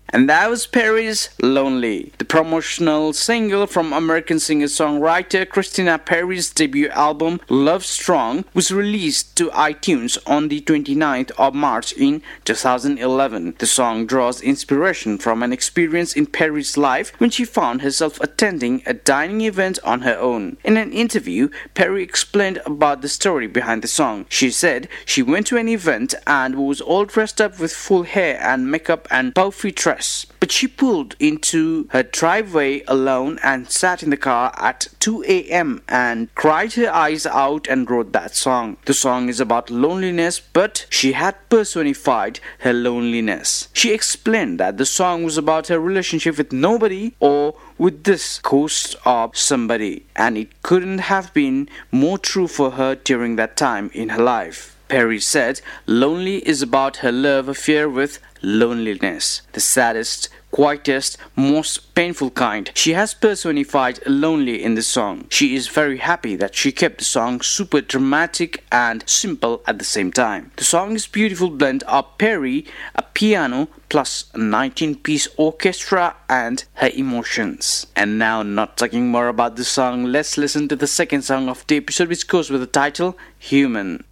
And that was Perry's Lonely, the promotional single from American singer-songwriter Christina Perry's debut album Love Strong was released to iTunes on the 29th of March in 2011. The song draws inspiration from an experience in Perry's life when she found herself attending a dining event on her own. In an interview, Perry explained about the story behind the song. She said she went to an event and was all dressed up with full hair and makeup and puffy dress. But she pulled into her driveway alone and sat in the car at 2 a.m. and cried her eyes out and wrote that song. The song is about loneliness, but she had personified her loneliness. She explained that the song was about her relationship with nobody or with this ghost of somebody, and it couldn't have been more true for her during that time in her life. Perry said, "Lonely is about her love affair with loneliness, the saddest, quietest, most painful kind. She has personified lonely in the song. She is very happy that she kept the song super dramatic and simple at the same time. The song is a beautiful blend of Perry, a piano, plus a 19-piece orchestra and her emotions." And now, not talking more about the song, let's listen to the second song of the episode, which goes with the title Human.